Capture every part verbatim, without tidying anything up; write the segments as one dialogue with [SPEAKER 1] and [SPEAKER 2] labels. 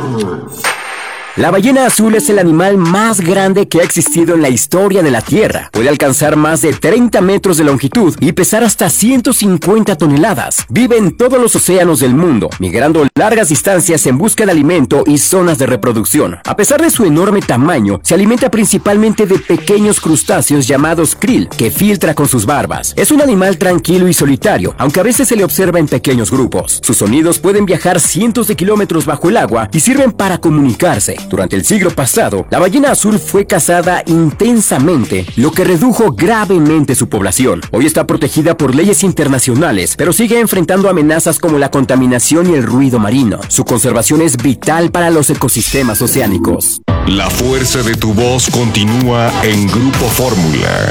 [SPEAKER 1] La ballena azul es el animal más grande que ha existido en la historia de la Tierra. Puede alcanzar más de treinta metros de longitud y pesar hasta ciento cincuenta toneladas. Vive en todos los océanos del mundo, migrando largas distancias en busca de alimento y zonas de reproducción. A pesar de su enorme tamaño, se alimenta principalmente de pequeños crustáceos llamados krill, que filtra con sus barbas. Es un animal tranquilo y solitario, aunque a veces se le observa en pequeños grupos. Sus sonidos pueden viajar cientos de kilómetros bajo el agua y sirven para comunicarse. Durante el siglo pasado, la ballena azul fue cazada intensamente, lo que redujo gravemente su población. Hoy está protegida por leyes internacionales, pero sigue enfrentando amenazas como la contaminación y el ruido marino. Su conservación es vital para los ecosistemas oceánicos.
[SPEAKER 2] La fuerza de tu voz continúa en Grupo Fórmula.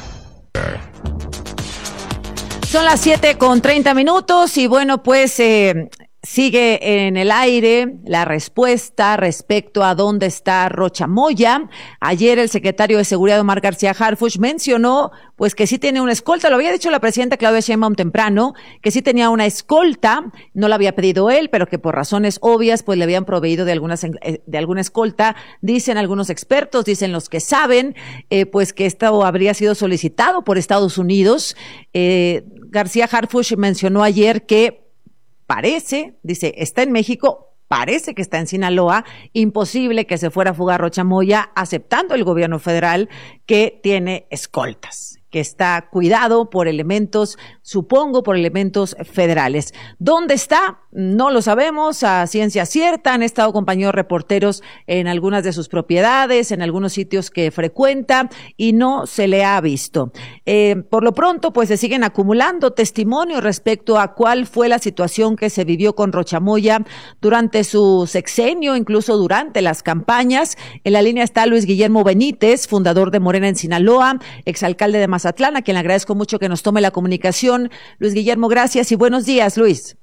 [SPEAKER 3] Son las siete con treinta minutos y bueno, pues eh, sigue en el aire la respuesta respecto a dónde está Rocha Moya. Ayer el secretario de Seguridad, Omar García Harfuch, mencionó pues que sí tiene una escolta. Lo había dicho la presidenta Claudia Sheinbaum temprano, que sí tenía una escolta, no la había pedido él, pero que por razones obvias pues le habían proveído de algunas de alguna escolta. Dicen algunos expertos, dicen los que saben, eh, pues que esto habría sido solicitado por Estados Unidos. Eh, García Harfuch mencionó ayer que parece, dice, está en México, parece que está en Sinaloa, imposible que se fuera a fugar Rocha Moya, aceptando el gobierno federal que tiene escoltas, que está cuidado por elementos, supongo, por elementos federales. ¿Dónde está? No lo sabemos a ciencia cierta. Han estado compañeros reporteros en algunas de sus propiedades, en algunos sitios que frecuenta y no se le ha visto. Eh, por lo pronto, pues se siguen acumulando testimonios respecto a cuál fue la situación que se vivió con Rocha Moya durante su sexenio, incluso durante las campañas. En la línea está Luis Guillermo Benítez, fundador de Morena en Sinaloa, exalcalde de Mazatlán, a quien le agradezco mucho que nos tome la comunicación. Luis Guillermo, gracias y buenos días, Luis.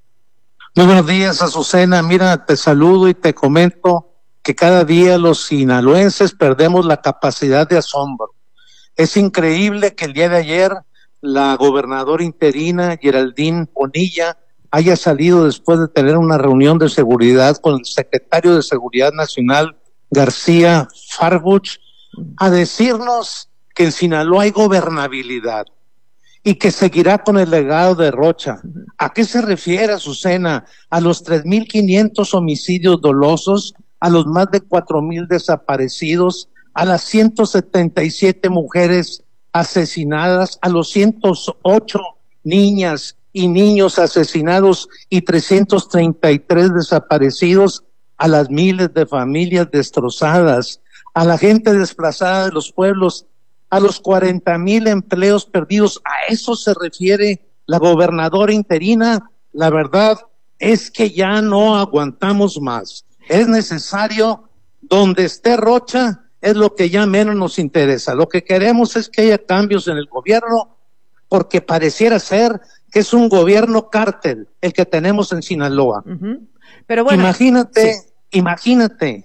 [SPEAKER 4] Muy buenos días, Azucena. Mira, te saludo y te comento que cada día los sinaloenses perdemos la capacidad de asombro. Es increíble que el día de ayer la gobernadora interina, Geraldine Bonilla, haya salido después de tener una reunión de seguridad con el secretario de Seguridad Nacional, García Harfuch, a decirnos que en Sinaloa hay gobernabilidad y que seguirá con el legado de Rocha. ¿A qué se refiere, Azucena? ¿A los tres mil quinientos homicidios dolosos? ¿A los más de cuatro mil desaparecidos? ¿A las ciento setenta y siete mujeres asesinadas? ¿A los ciento ocho niñas y niños asesinados y trescientos treinta y tres desaparecidos? ¿A las miles de familias destrozadas? ¿A la gente desplazada de los pueblos? ¿A los cuarenta mil empleos perdidos? ¿A eso se refiere la gobernadora interina? La verdad es que ya no aguantamos más. Es necesario, donde esté Rocha, es lo que ya menos nos interesa. Lo que queremos es que haya cambios en el gobierno, porque pareciera ser que es un gobierno cártel el que tenemos en Sinaloa. Uh-huh. Pero bueno, imagínate, sí. imagínate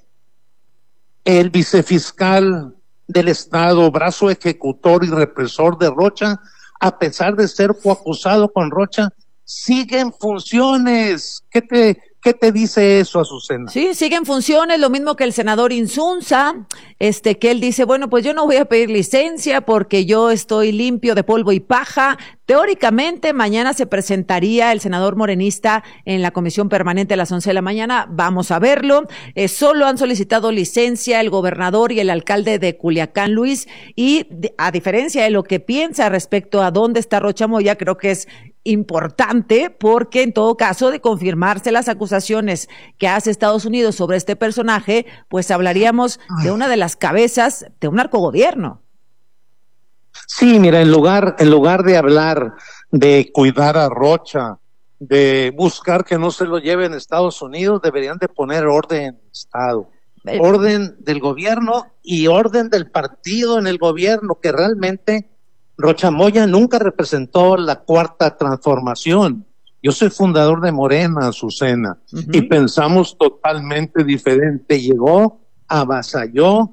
[SPEAKER 4] el vicefiscal del Estado, brazo ejecutor y represor de Rocha, a pesar de ser coacusado con Rocha, sigue en funciones. ¿Qué te, qué te dice eso, Azucena?
[SPEAKER 3] Sí, sigue en funciones, lo mismo que el senador Insunza, este, que él dice, bueno, pues yo no voy a pedir licencia porque yo estoy limpio de polvo y paja. Teóricamente, mañana se presentaría el senador morenista en la comisión permanente a las once de la mañana. Vamos a verlo. Eh, solo han solicitado licencia el gobernador y el alcalde de Culiacán, Luis, y de, a diferencia de lo que piensa respecto a dónde está Rocha Moya, creo que es importante porque en todo caso de confirmarse las acusaciones que hace Estados Unidos sobre este personaje, pues hablaríamos de una de las cabezas de un narcogobierno.
[SPEAKER 4] Sí, mira, en lugar, en lugar de hablar de cuidar a Rocha, de buscar que no se lo lleven a Estados Unidos, deberían de poner orden en el Estado, el... orden del gobierno y orden del partido en el gobierno, que realmente Rocha Moya nunca representó la cuarta transformación. Yo soy fundador de Morena, Azucena, uh-huh. y pensamos totalmente diferente. Llegó, avasalló,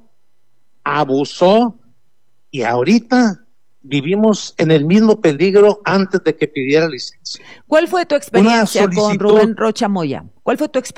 [SPEAKER 4] abusó, y ahorita vivimos en el mismo peligro antes de que pidiera licencia.
[SPEAKER 3] ¿Cuál fue tu experiencia con Rubén Rocha Moya? ¿Cuál fue tu experiencia?